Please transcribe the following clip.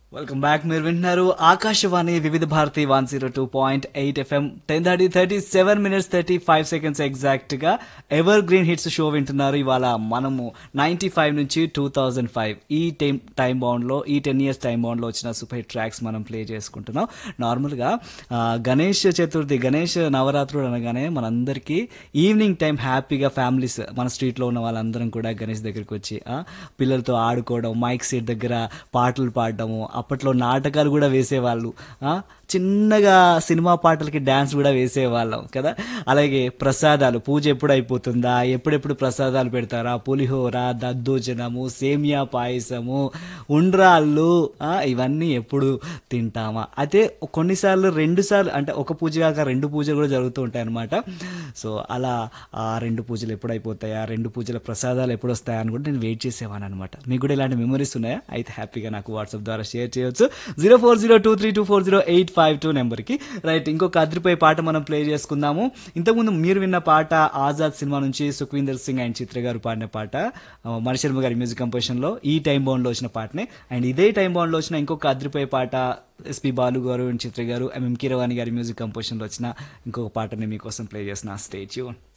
Welcome back. మీరు వింటున్నారు ఆకాశవాణి వివిధ భారతి 102.8 FM 10:37 35 ఎగ్జాక్ట్ గా ఎవర్ గ్రీన్ హిట్స్ షో వింటున్నారు. ఇవాళ మనము 95 నుంచి 2005 ఈ టైం బౌండ్ లో, ఈ 10 years టైం బౌండ్ లో వచ్చిన సూపర్ హిట్ ట్రాక్స్ మనం ప్లే చేసుకుంటున్నాం. నార్మల్ గా గణేష్ చతుర్థి, గణేష్ నవరాత్రులు అనగానే మనందరికీ ఈవినింగ్ టైం హ్యాపీగా ఫ్యామిలీస్ మన స్ట్రీట్ లో ఉన్న వాళ్ళందరం కూడా గణేష్ దగ్గరికి వచ్చి పిల్లలతో ఆడుకోవడం, మైక్ సీట్ దగ్గర పాటలు పాడడము, అప్పట్లో నాటకాలు కూడా వేసేవాళ్ళు. చిన్నగా సినిమా పాటలకి డాన్స్ కూడా వేసేవాళ్ళం కదా. అలాగే ప్రసాదాలు, పూజ ఎప్పుడు అయిపోతుందా, ఎప్పుడెప్పుడు ప్రసాదాలు పెడతారా, పులిహోర, దద్దోజనము, సేమియా పాయసము, ఉండ్రాళ్ళు, ఇవన్నీ ఎప్పుడు తింటామా. అయితే కొన్నిసార్లు 2 సార్లు, అంటే ఒక పూజ కాక 2 పూజలు కూడా జరుగుతూ ఉంటాయి అనమాట. సో అలా ఆ 2 పూజలు ఎప్పుడు అయిపోతాయా, 2 పూజల ప్రసాదాలు ఎప్పుడు వస్తాయా అని కూడా నేను వెయిట్ చేసేవాను అనమాట. మీకు కూడా ఇలాంటి మెమరీస్ ఉన్నాయా? అయితే హ్యాపీగా నాకు వాట్సాప్ ద్వారా షేర్ చేయొచ్చు 0402324085 నెంబర్కి. రైట్, ఇంకొక అదిరిపోయే పాట మనం ప్లే చేసుకుందాము. ఇంతకుముందు మీరు విన్న పాట ఆజాద్ సినిమా నుంచి సుఖ్వీందర్ సింగ్ అండ్ చిత్ర గారు పాడిన పాట, మణిశర్మ గారి మ్యూజిక్ కంపోజిషన్లో ఈ టైం బౌండ్లో వచ్చిన పాటనే. అండ్ ఇదే టైం బౌండ్లో వచ్చిన ఇంకొక అదిరిపోయే పాట ఎస్పి బాలు గారు అండ్ చిత్ర గారు, ఎంఎం కీరవాణి గారి మ్యూజిక్ కంపోజిషన్లో వచ్చిన ఇంకొక పాటని మీకోసం ప్లే చేసిన. Stay tune.